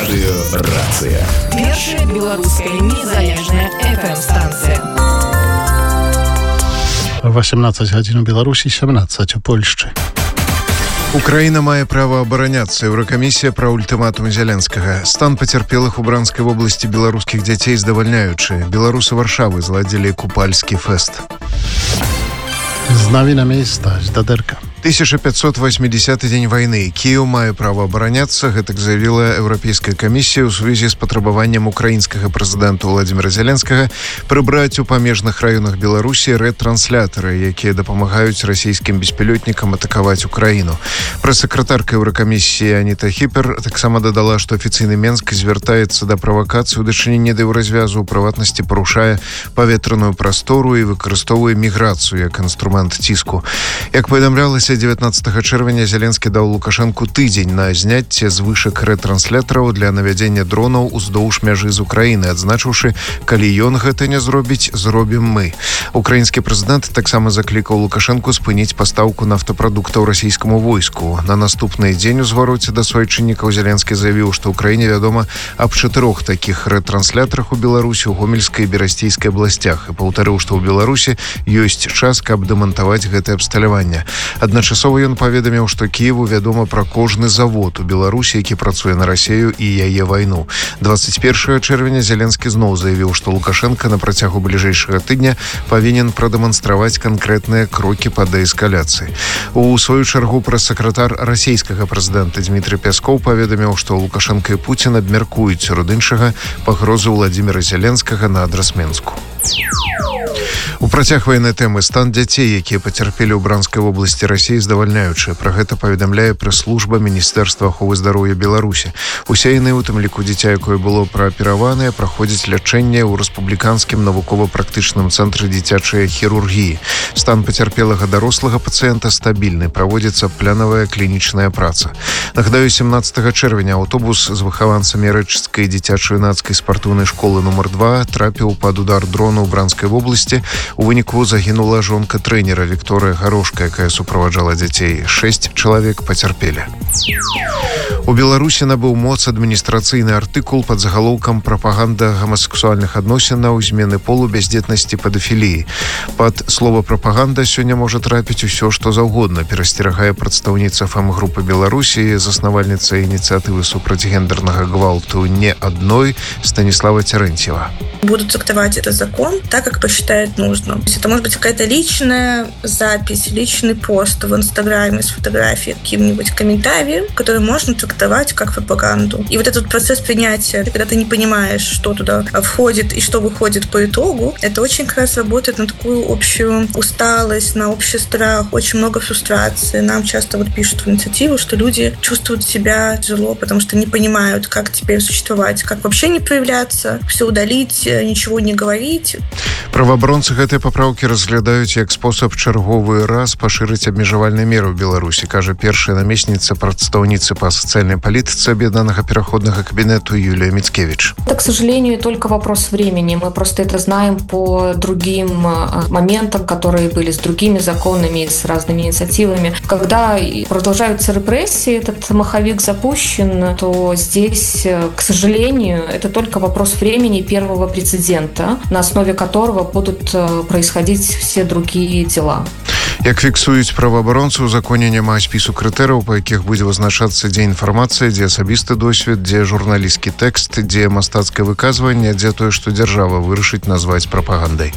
Радыёрацыя. Першая беларуская незалежная FM-станція. 18 гадзін у Беларусі, 17 у Польшчы. Украина мае право обороняться. Еврокомиссия про ультиматум Зеленского. Стан потерпелых у Бранской области белорусских детей здавальняючы. Белорусы Варшавы зладзілі купальский фест. З навінамі Стась Дадерка. 1580 день войны. Киев мае право обороняться, гэтак заявила Европейская комиссия у связи с потребованием украинского президента Владимира Зеленского прыбраць у памежных районах Беларуси рэтрансляторы, якія дапамагаюць расійскім беспілётнікам атакаваць Украину. Прэс-сакратарка Еврокомиссии Аніта Хіпер таксама дадала, што афіцыйны Менск звяртаецца да правакацыі ў дачыненні да еўразвязу, у прыватнасці парушае паветраную прастору і выкарыстоўвае міграцыю як інструмент ціску. Як паведамлялася, 19 чэрвеня Зеленскі даў Лукашэнку тыдзень на зняцце з вышак рэтранслятораў для навядзення дронаў уздоўж мяжы з Украіны, адзначыўшы, калі ён гэта не зробіць, зробім мы. Украінскі прэзідэнт таксама заклікаў Лукашэнку спыніць пастаўку нафтапрадуктаў расійскаму войску. На наступны дзень у звароце да суайчыннікаў Зеленскі заявіў, што ўкраіне вядома аб 4 такіх рэтрансляторах у Беларусі, у Гомельскай і Берасцейскай абласцях, і паўтарыў, што ў Беларусі ёсць час, каб дэмантаваць гэтае абсталяванне. Адначасова ён паведаміў, што Кіеву вядома пра кожны завод у Беларусі, які працуе на Расею і яе вайну. 21 чэрвеня Зеленскі зноў заявіў, што Лукашенко на працягу бліжэйшага тыдня павінен прадэманстраваць канкрэтныя крокі па дээскаляцыі. У сваю чаргу прэс-сакратар расійскага прэзідэнта Дмітрый Пяскоў паведаміў, што Лукашенко і Пуцін абмяркуюць сярод іншага пагрозы Владимира Зеленскага на адрас Менску. У працяг ваеннай тэмы стан дзяцей, якія пацярпелі ў Бранскай вобласці Расіі, здавальняючы. Пра гэта паведамляе прэс-служба Міністэрства аховы здароўя Беларусі. Усе яны, у тым ліку дзіця, якое было праапераванае, праходзіць лячэнне ў рэспубліканскім навукова-практычным цэнтры дзіцячай хірургіі. Стан пацярпелага дарослага пацыента стабільны, праводзіцца планавая клінічная праца. Нагадаю, 17 чэрвеня аўтобус з выхаванцамі рэчыцкай дзіцяча-юнацкай спартыўнай школы нумар 2 трапіў пад удар дрону ў Бранскай вобласці. У выніку загінула жонка трэнера Вікторыя Гарошка, якая суправаджала дзяцей. 6 чалавек пацярпелі. У Беларусі набыў моц адміністрацыйны артыкул пад загалоўкам «Прапаганда гомасексуальных адносінаў, змены полу, бяздзетнасці, педафіліі». Пад слова «прапаганда» сёння можа трапіць усё, што заўгодна, перасцерагае прадстаўніца ФМ-групы Беларусі, заснавальніца ініцыятывы супраць гендернага гвалту «Не адной» Станислава Терентьева. Будут трактовать этот закон так, как посчитают нужным. То есть это может быть какая-то личная запись, личный пост в Инстаграме с фотографией, каким-нибудь комментарием, который можно трактовать как пропаганду. И вот этот процесс принятия, когда ты не понимаешь, что туда входит и что выходит по итогу, это очень как раз работает на такую общую усталость, на общий страх, очень много фрустрации. Нам часто вот пишут в инициативу, что люди чувствуют себя тяжело, потому что не понимают, как теперь существовать, как вообще не проявляться, все удалить, ничего не говорить. Праваабаронцы гэтай папраўкі разглядаюць як спосаб чарговы раз пашырыць абмежавальныя меры ў Беларусі, кажа першая намесніца прадстаўніцы па сацыяльнай палітыцы Аб'яднанага пераходнага кабінету Юлія Мицкевич. Это, к сожалению, только вопрос времени. Мы просто это знаем по другим моментам, которые были с другими законами, с разными инициативами. Когда продолжаются репрессии, этот маховик запущен, то здесь, к сожалению, это только вопрос времени первого прецедента, на основе которого будут происходить все другие дела. Як фіксуюць праваабаронцы, у законе няма спісу крытэрыяў, па якіх будзе вызначацца, дзе інфармацыя, дзе асабісты досвед, дзе журналісцкі тэкст, дзе мастацкае выказванне, дзе тое, што дзяржава вырашыць назваць прапагандай.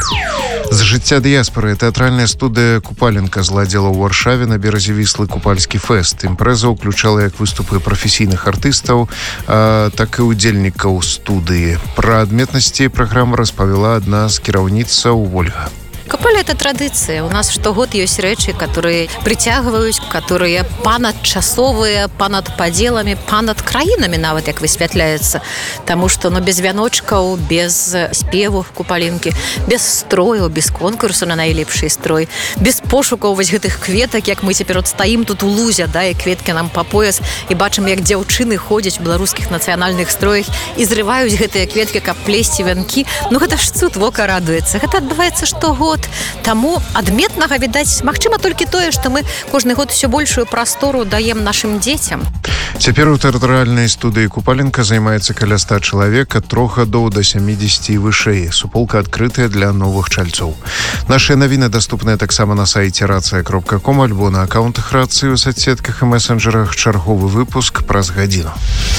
З жыцця дыяспары тэатральная студыя «Купаленка» зладзіла ў Варшаве на беразе Віслы купальскі фэст. Імпрэза ўключала як выступы прафесійных артыстаў, так і удзельнікаў студыі. Пра адметнасці праграмы распавяла адна з кіраўніцаў Вольга. Купаль – это традиция. У нас штогод есть речи, которые притягивают, которые панадчасовые, панад поделами, панад краинами нават, як высвятляется. Потому что без вяночкаў, без спеву купалінкі, без строю, без конкурсу на найлепшы строй, без пошукаў вось гэтых кветак, як мы цяпер стаім тут у лузе, да, і кветкі нам па пояс, і бачым, як дзяўчыны ходзяць у беларускіх нацыянальных строях і зрываюць гэтыя кветкі, каб плесці вянкі. Ну гэта ж цуд, вока радуецца. Гэта адбываецца штогод. Таму адметнага відаць магчыма толькі тое, што мы кожны год усё большую прастору даем нашым дзецям. Цяпер у тэрытарыяльнай студыі Купаленка займаецца каля 100 чалавек ад 3 гадоў да 70 і вышэй. Суполка адкрытая для новых чальцоў. Нашыя навіны даступныя таксама на сайце racia.com альбо на акаунтах рацыі ў соцсетках і месенджерах. Чарговы выпуск праз гадзіну.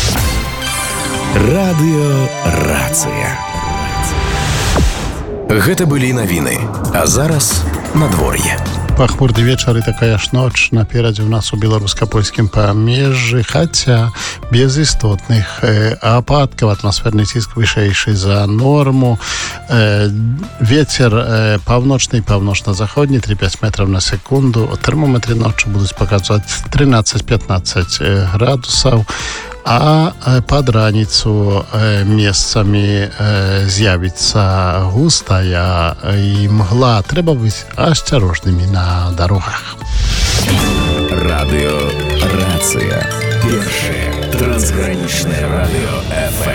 Радыё Рацыя. Гэта былі навіны. А зараз надвор'е. Пахмурны вечар і такая ж ноч наперадзе ў нас у беларуска-польскім памежжы, хаця без істотных ападкаў. Атмасферны ціск вышэйшы за норму. Вецер паўночны і паўночна-заходні 3-5 метраў на секунду. Тэрмометры ноччу будуць паказваць 13-15 градусаў. А пад раніцу месцамі з'явіцца густая і мгла. Трэба быць асцярожнымі на дарогах. Радыё Рацыя. Першае трансгранічнае радыё FM.